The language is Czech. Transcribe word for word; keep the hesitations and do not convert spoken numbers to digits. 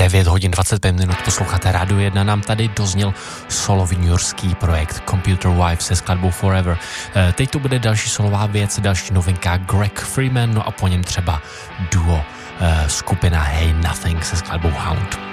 devět hodin dvacet pět minut posloucháte Radio jedna, nám tady dozněl solový newyorský projekt Computer Wife se skladbou Forever. Teď tu bude další solová věc, další novinka Greg Freeman, no a po něm třeba duo skupina Hey Nothing se skladbou Hound.